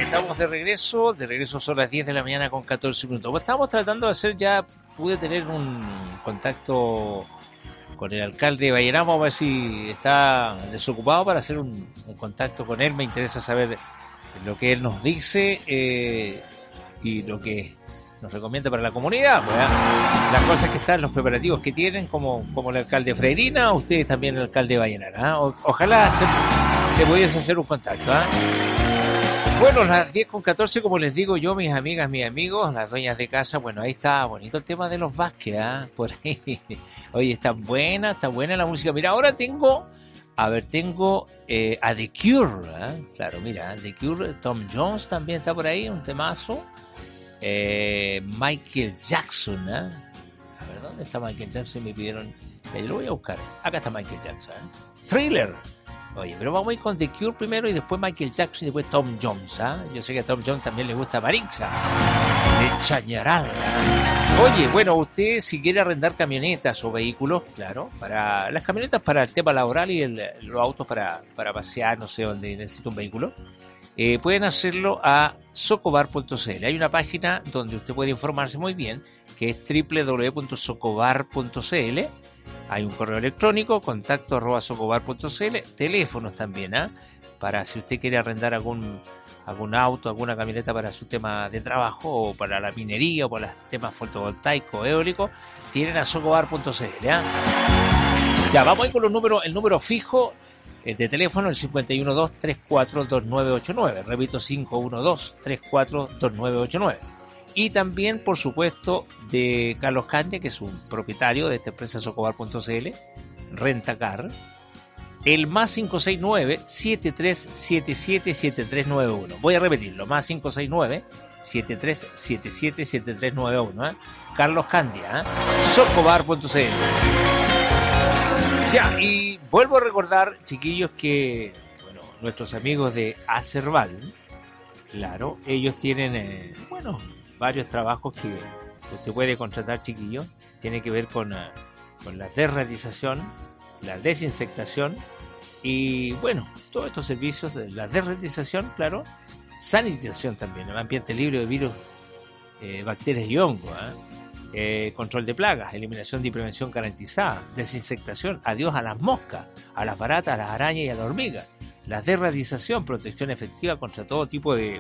Estamos de regreso son las 10 de la mañana con 14 minutos. Pues estamos tratando de hacer pude tener un contacto con el alcalde de Vallenar, vamos a ver si está desocupado para hacer un contacto con él. Me interesa saber lo que él nos dice y lo que nos recomienda para la comunidad, ¿verdad? Las cosas que están, los preparativos que tienen, como el alcalde Freirina, ustedes también el alcalde de Vallenar, ¿eh? Ojalá se pudiese hacer un contacto, ¿eh? Bueno, las 10 con 14, como les digo yo, mis amigas, mis amigos, las dueñas de casa, bueno, ahí está bonito el tema de los Vázquez, ¿eh? Por ahí, oye, está buena la música. Mira, ahora tengo a The Cure, ¿eh? Claro, mira, The Cure, Tom Jones también está por ahí, un temazo. Michael Jackson, ¿eh? A ver, ¿dónde está Michael Jackson? Me pidieron, yo lo voy a buscar. Acá está Michael Jackson, ¿eh? Thriller. Oye, pero vamos a ir con The Cure primero y después Michael Jackson y después Tom Jones, ¿eh? Yo sé que a Tom Jones también le gusta Maritza de Chañaral. Oye, bueno, usted si quiere arrendar camionetas o vehículos, claro, para las camionetas para el tema laboral y los autos para pasear, no sé dónde necesita un vehículo, pueden hacerlo a socobar.cl. Hay una página donde usted puede informarse muy bien, que es www.socobar.cl. Hay un correo electrónico, contacto@socobar.cl, teléfonos también, ¿eh? Para si usted quiere arrendar algún auto, alguna camioneta para su tema de trabajo, o para la minería, o para los temas fotovoltaicos, eólicos, tienen a socobar.cl, ¿eh? Ya, vamos a ir con el número fijo de teléfono, el 512-342989, repito, 512-342989. Y también, por supuesto, de Carlos Candia, que es un propietario de esta empresa socobar.cl, Rentacar, el más 569-7377-7391. Voy a repetirlo, más 569-7377-7391. ¿eh? Carlos Candia, socobar.cl. Ya, y vuelvo a recordar, chiquillos, que bueno, nuestros amigos de Acerval, claro, ellos tienen, varios trabajos que usted puede contratar, chiquillos. Tiene que ver con la derratización, la desinsectación y, bueno, todos estos servicios de la derratización, claro, sanitización también, el ambiente libre de virus, bacterias y hongos, control de plagas, eliminación y prevención garantizada, desinsectación, adiós a las moscas, a las baratas, a las arañas y a las hormigas, la derratización, protección efectiva contra todo tipo de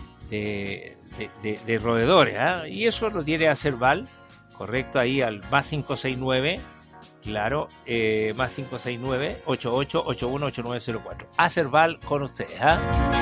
roedores, ¿eh? Y eso lo tiene Acerval, correcto, ahí al más 569, claro, más 569-8881-8904. Acerval con ustedes, ¿eh?